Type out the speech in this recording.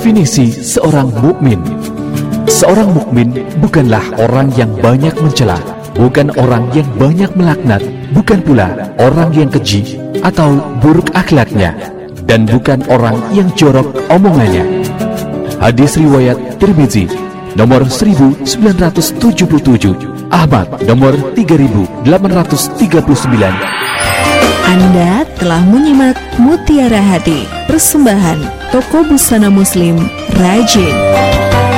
Definisi seorang mukmin. Seorang mukmin bukanlah orang yang banyak mencela, bukan orang yang banyak melaknat, bukan pula orang yang keji atau buruk akhlaknya, dan bukan orang yang jorok omongannya. Hadis riwayat Tirmizi nomor 1977, Ahmad nomor 3839. Anda telah menyimak Mutiara Hati, persembahan Toko Busana Muslim Rajin.